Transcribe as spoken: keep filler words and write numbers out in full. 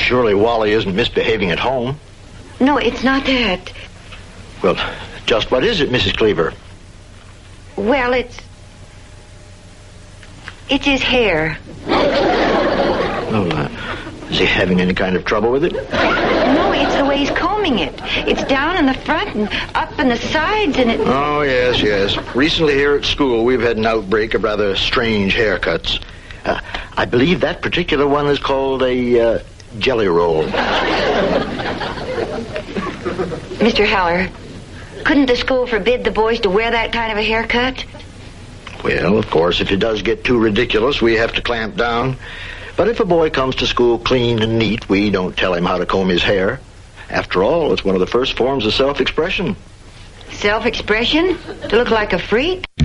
surely Wally isn't misbehaving at home. No, it's not that. Well, just what is it, Missus Cleaver? Well, it's... It's his hair. Well, uh, is he having any kind of trouble with it? No, it's the way he's combing it. It's down in the front and up in the sides and it... Oh, yes, yes. Recently here at school, we've had an outbreak of rather strange haircuts. Uh, I believe that particular one is called a uh, jelly roll. Mister Heller, couldn't the school forbid the boys to wear that kind of a haircut? Well, of course, if it does get too ridiculous, we have to clamp down. But if a boy comes to school clean and neat, we don't tell him how to comb his hair. After all, it's one of the first forms of self-expression. Self-expression? To look like a freak?